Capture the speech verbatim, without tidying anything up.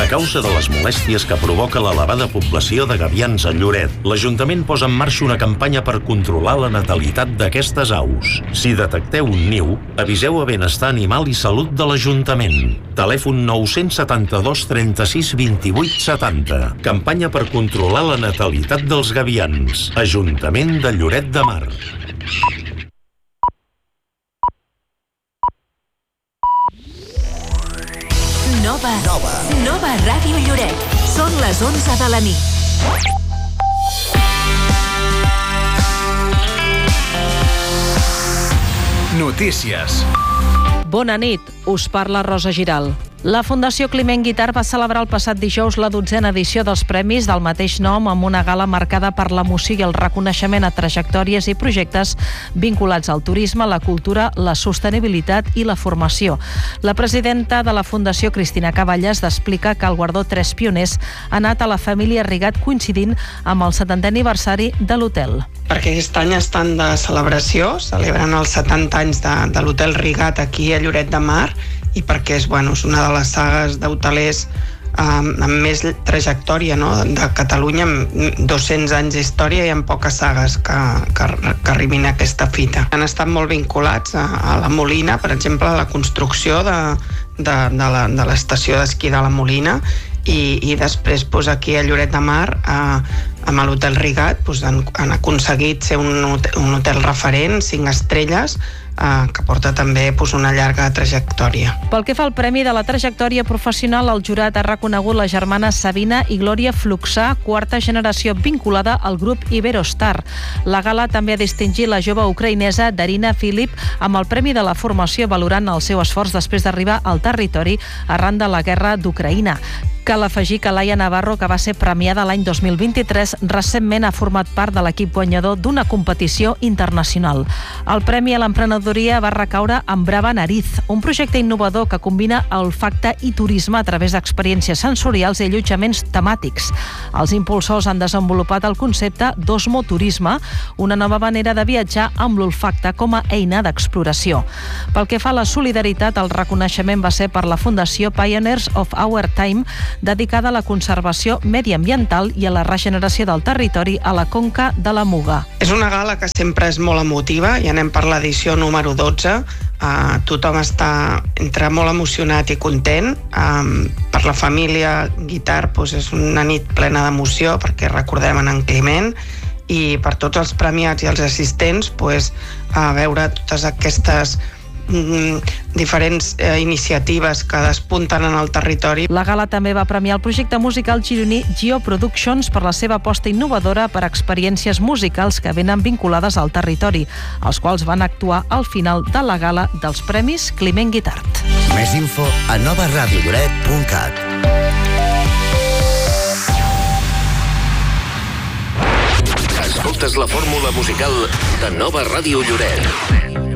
causa de les molèsties que provoca l'elevada població de gavians a Lloret, l'Ajuntament posa en marxa una campanya per controlar la natalitat d'aquestes aus. Si detecteu un niu, aviseu a Benestar Animal i Salut de l'Ajuntament. Telèfon nou set dos trenta-sis vint-i-vuit setanta. Campanya per controlar la natalitat dels gavians. Ajuntament de Lloret de Mar. Nova. Nova. Nova Ràdio Lloret. Són les onze de la nit. Notícies. Bona nit, us parla Rosa Giral. La Fundació Climent Guitart va celebrar el passat dijous la dotzena edició dels premis del mateix nom amb una gala marcada per l'emoció i el reconeixement a trajectòries i projectes vinculats al turisme, la cultura, la sostenibilitat i la formació. La presidenta de la Fundació, Cristina Caballas, explica que el guardó Tres Pioners ha anat a la família Rigat coincidint amb el setantè aniversari de l'hotel. Perquè aquest any estan de celebració, celebren els setanta anys de, de l'hotel Rigat aquí a Lloret de Mar, i perquè és, bueno, és una de les sagues d'hotelers eh, amb més trajectòria, no?, de Catalunya, amb dos-cents anys d'història i amb poques sagues que, que, que arribin a aquesta fita. Han estat molt vinculats a, a la Molina, per exemple, a la construcció de, de, de, la, de l'estació d'esquí de la Molina, i, i després doncs, aquí a Lloret de Mar, eh, amb l'hotel Rigat, doncs, han, han aconseguit ser un hotel, un hotel referent, cinc estrelles, eh, que porta també doncs, una llarga trajectòria. Pel que fa al Premi de la Trajectòria Professional, el jurat ha reconegut les germanes Sabina i Glòria Fluxà, quarta generació vinculada al grup Iberostar. La gala també ha distingit la jove ucraïnesa Darina Filip amb el Premi de la Formació, valorant el seu esforç després d'arribar al territori arran de la guerra d'Ucraïna. Cal afegir que Laia Navarro, que va ser premiada l'any dos mil vint-i-tres, recentment ha format part de l'equip guanyador d'una competició internacional. El Premi a l'Emprenedoria va recaure en Brava Nariz, un projecte innovador que combina olfacte i turisme a través d'experiències sensorials i allotjaments temàtics. Els impulsors han desenvolupat el concepte d'osmoturisme, una nova manera de viatjar amb l'olfacte com a eina d'exploració. Pel que fa a la solidaritat, el reconeixement va ser per la Fundació Pioneers of Our Time, dedicada a la conservació mediambiental i a la regeneració del territori a la conca de la Muga. És una gala que sempre és molt emotiva, i anem per l'edició número dotze. Uh, tothom està entre molt emocionat i content. Um, per la família Guitart doncs, és una nit plena d'emoció, perquè recordem en Climent, i per tots els premiats i els assistents doncs, a veure totes aquestes diferents eh, iniciatives que despunten en el territori. La gala també va premiar el projecte musical gironí Geo Productions per la seva aposta innovadora per experiències musicals que venen vinculades al territori, els quals van actuar al final de la gala dels Premis Climent Guitart. Més info a nova ràdio lloret punt cat. Escoltes la fórmula musical de Nova Ràdio Lloret.